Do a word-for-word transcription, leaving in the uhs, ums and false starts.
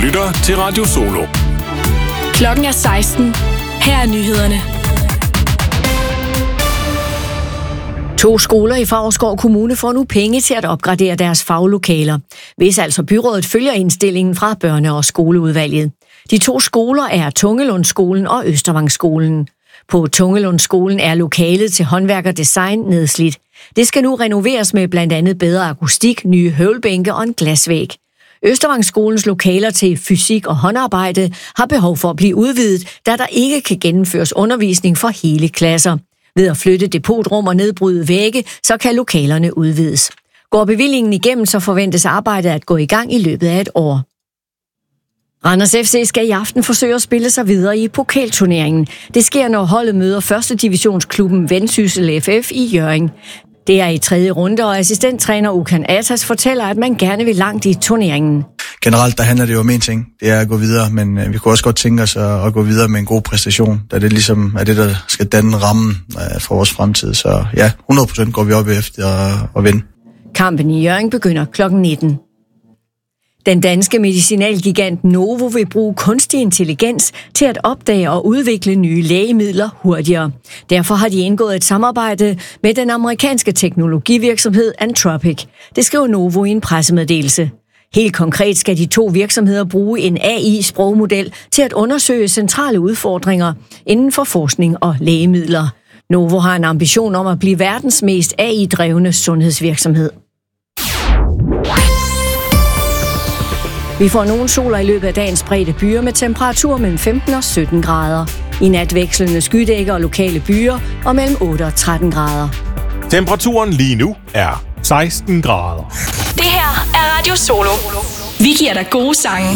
lytter til Radio Solo. Klokken er seksten. Her er nyhederne. To skoler i Favrskov Kommune får nu penge til at opgradere deres faglokaler, hvis altså byrådet følger indstillingen fra børne- og skoleudvalget. De to skoler er Tungelundskolen og Østervangsskolen. På Tungelundskolen er lokalet til håndværk og design nedslidt. Det skal nu renoveres med blandt andet bedre akustik, nye høvlbænke og en glasvæg. Østervangsskolens lokaler til fysik og håndarbejde har behov for at blive udvidet, da der ikke kan gennemføres undervisning for hele klasser. Ved at flytte depotrum og nedbryde vægge, så kan lokalerne udvides. Går bevillingen igennem, så forventes arbejdet at gå i gang i løbet af et år. Randers F C skal i aften forsøge at spille sig videre i pokalturneringen. Det sker, når holdet møder første divisionsklubben Vendsyssel F F i Hjørring. Det er i tredje runde, og assistenttræner Ukan Atas fortæller, at man gerne vil langt i turneringen. Generelt der handler det jo om en ting, det er at gå videre, men vi kunne også godt tænke os at, at gå videre med en god præstation, da det ligesom er det, der skal danne rammen for vores fremtid. Så ja, hundrede procent går vi op efter at, at vinde. Kampen i Hjørring begynder klokken nitten. Den danske medicinalgigant Novo vil bruge kunstig intelligens til at opdage og udvikle nye lægemidler hurtigere. Derfor har de indgået et samarbejde med den amerikanske teknologivirksomhed Anthropic. Det skriver Novo i en pressemeddelelse. Helt konkret skal de to virksomheder bruge en A I-sprogmodel til at undersøge centrale udfordringer inden for forskning og lægemidler. Novo har en ambition om at blive verdens mest A I-drevne sundhedsvirksomhed. Vi får nogle soler i løbet af dagens spredte byer med temperatur mellem femten og sytten grader. I nat vekslende skydækker og lokale byer og mellem otte og tretten grader. Temperaturen lige nu er seksten grader. Det her er Radio Solo. Vi giver dig gode sange.